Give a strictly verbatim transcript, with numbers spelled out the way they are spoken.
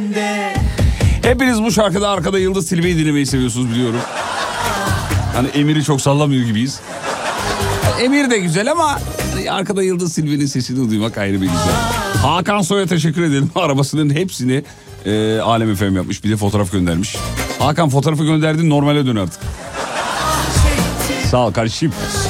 Hepiniz bu şarkıda arkada Yıldız Tilbe'yi dinlemeyi seviyorsunuz biliyorum. Hani Emir'i çok sallamıyor gibiyiz. Emir de güzel ama arkada Yıldız Tilbe'nin sesini duymak ayrı bir güzel. Hakan Soy'a teşekkür edelim. Arabasının hepsini e, Alem F M yapmış. Bir de fotoğraf göndermiş. Hakan fotoğrafı gönderdin, normale dön artık. Sağ ol kardeşim.